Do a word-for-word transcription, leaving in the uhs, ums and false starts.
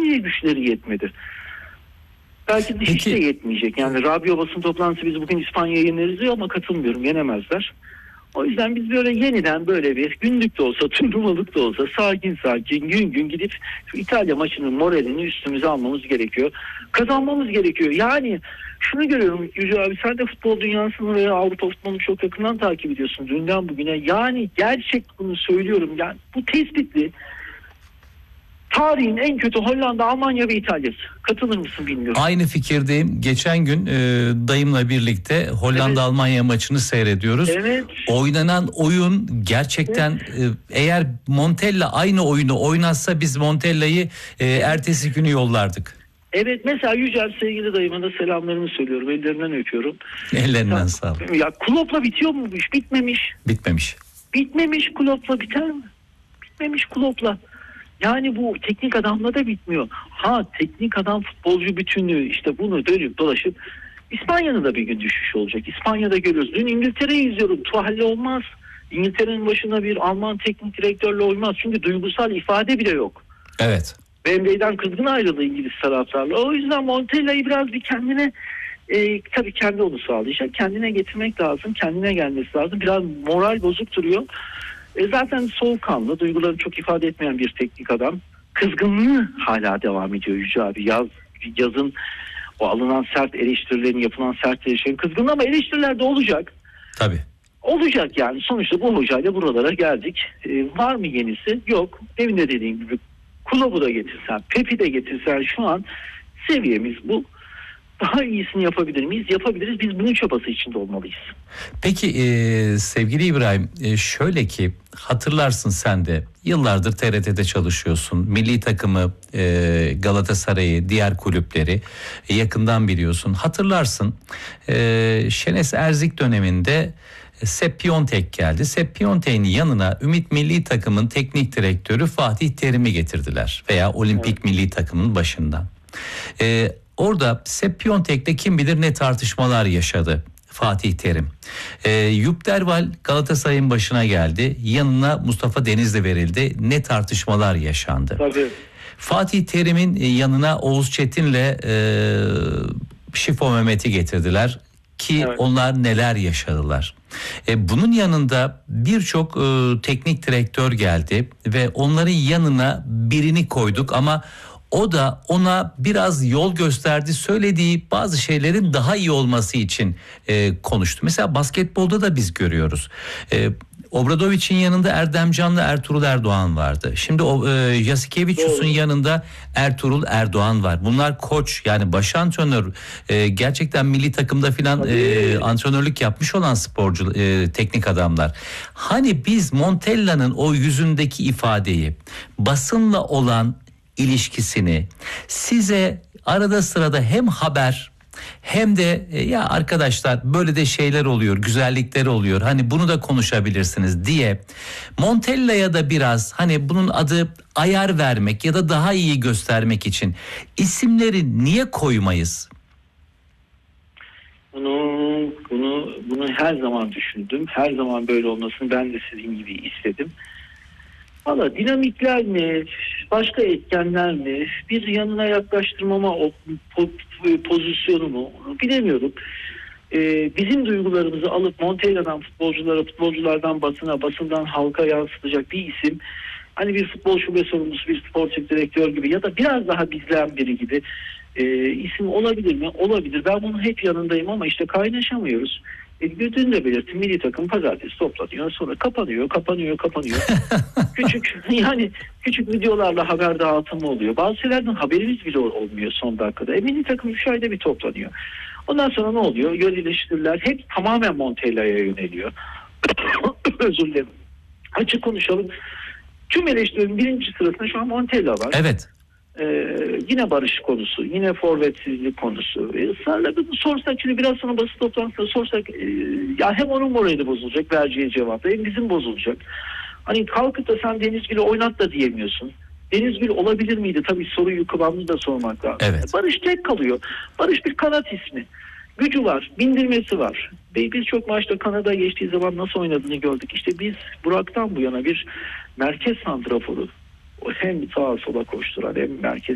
İspanya güçleri yetmedi. Belki dış işte yetmeyecek. Yani Rabiot basın toplantısı biz bugün İspanya'ya yeneriz diyor ama katılmıyorum. Yenemezler. O yüzden biz böyle yeniden böyle bir günlük de olsa, turnuvalık da olsa sakin sakin gün gün gidip şu İtalya maçının moralini üstümüze almamız gerekiyor. Kazanmamız gerekiyor. Yani şunu görüyorum Yüce abi, sen de futbol dünyasını veya Avrupa futbolunu çok yakından takip ediyorsun dünden bugüne. Yani gerçek bunu söylüyorum. Yani bu tespitli. Tarihin en kötü Hollanda, Almanya ve İtalya'sı. Katılır mısın bilmiyorum. Aynı fikirdeyim. Geçen gün e, dayımla birlikte Hollanda-Almanya evet. maçını seyrediyoruz. Evet. Oynanan oyun gerçekten evet. e, eğer Montella aynı oyunu oynatsa biz Montella'yı e, ertesi günü yollardık. Evet, mesela Yücel sevgili dayıma da selamlarımı söylüyorum. Ellerinden öpüyorum. Ellerinden sağ ol. Ya Klopp'la bitiyor mu bu iş? Bitmemiş. Bitmemiş. Bitmemiş Klopp'la biter mi? Bitmemiş Klopp'la. Yani bu teknik adamla da bitmiyor. Ha teknik adam futbolcu bütünlüğü, işte bunu dönüp dolaşıp İspanya'nın da bir gün düşüşü olacak. İspanya'da görüyoruz. Dün İngiltere'yi izliyorum. Tuhalle olmaz. İngiltere'nin başına bir Alman teknik direktörle olmaz. Çünkü duygusal ifade bile yok. Evet. Wembley'den kızgın ayrıldı İngiliz taraftarla. O yüzden Montella'yı biraz bir kendine e, tabii kendi onu sağlayacak. Kendine getirmek lazım. Kendine gelmesi lazım. Biraz moral bozuk duruyor. E zaten soğukkanlı, duygularını çok ifade etmeyen bir teknik adam. Kızgınlığı hala devam ediyor Yüce abi. Yaz, yazın o alınan sert eleştirilerin, yapılan sert eleştirilerin kızgınlığı, ama eleştiriler de olacak. Tabii. Olacak yani. Sonuçta bu hocayla buralara geldik. E, var mı yenisi? Yok. Demin de dediğim gibi Klopp'u da getirsen, Pep'i de getirsen şu an seviyemiz bu. Daha iyisini yapabilir miyiz? Yapabiliriz. Biz bunun çabası içinde olmalıyız. Peki e, sevgili İbrahim, e, şöyle ki hatırlarsın sen de yıllardır T R T'de çalışıyorsun. Milli takımı, e, Galatasaray'ı, diğer kulüpleri e, yakından biliyorsun. Hatırlarsın e, Şenes Erzik döneminde Sepp Piontek geldi. Sepp Piontek'in yanına Ümit Milli Takım'ın teknik direktörü Fatih Terim'i getirdiler. Veya Olimpik evet. Milli Takım'ın başından. E, orada Sepp Piontek'le kim bilir ne tartışmalar yaşadı Fatih Terim. E, Yup Derval Galatasaray'ın başına geldi. Yanına Mustafa Denizli verildi. Ne tartışmalar yaşandı. Tabii. Fatih Terim'in yanına Oğuz Çetin'le e, Şifo Mehmet'i getirdiler. Ki evet. onlar neler yaşadılar. E, bunun yanında birçok e, teknik direktör geldi ve onların yanına birini koyduk ama o da ona biraz yol gösterdi. Söylediği bazı şeylerin daha iyi olması için e, konuştu. Mesela basketbolda da biz görüyoruz. E, Obradovic'in yanında Erdem Can'la Ertuğrul Erdoğan vardı. Şimdi o e, Jasikevičius'un yanında Ertuğrul Erdoğan var. Bunlar koç, yani baş antrenör, e, gerçekten milli takımda filan e, antrenörlük yapmış olan sporcu, e, teknik adamlar. Hani biz Montella'nın o yüzündeki ifadeyi, basınla olan ilişkisini size arada sırada hem haber hem de ya arkadaşlar böyle de şeyler oluyor, güzellikler oluyor, hani bunu da konuşabilirsiniz diye Montella'ya da biraz hani bunun adı ayar vermek ya da daha iyi göstermek için isimleri niye koymayız? Bunu bunu bunu her zaman düşündüm. Her zaman böyle olmasını ben de sizin gibi istedim. Valla dinamikler mi, başka etkenler mi, bir yanına yaklaştırmama o pozisyonu mu bilemiyorum. Ee, bizim duygularımızı alıp Montella'dan futbolculara, futbolculardan basına, basından halka yansıtacak bir isim, hani bir futbol şube sorumlusu, bir sportif direktör gibi ya da biraz daha bizden biri gibi e, isim olabilir mi? Olabilir. Ben bunun hep yanındayım ama işte kaynaşamıyoruz. E, dün de belirttim, milli takım pazartesi toplanıyor, sonra kapanıyor, kapanıyor, kapanıyor. küçük yani küçük videolarla haber dağıtımı oluyor. Bazı şeylerden haberimiz bile olmuyor son dakikada. E, milli takım üç ayda bir toplanıyor. Ondan sonra ne oluyor? Yön eleştiriler hep tamamen Montella'ya yöneliyor. Özür dilerim. Açık konuşalım. Tüm eleştirilerin birinci sırasında şu an Montella var. Evet. Ee, yine barış konusu, yine forvetsizlik konusu. Ee, ısrarla sorsak, şimdi biraz sonra basın toplantısında sorsak, e, ya hem onun morali bozulacak vereceği cevapta, hem bizim bozulacak. Hani kalkıp da sen Denizgül'ü oynat da diyemiyorsun. Denizgül olabilir miydi? Tabii soruyu kıvamını da sormak lazım. Evet. Barış tek kalıyor. Barış bir kanat ismi. Gücü var, bindirmesi var. Ve birçok maçta Kanada geçtiği zaman nasıl oynadığını gördük. İşte biz Burak'tan bu yana bir merkez santraforu, hem sağa sola koşturan hem merkez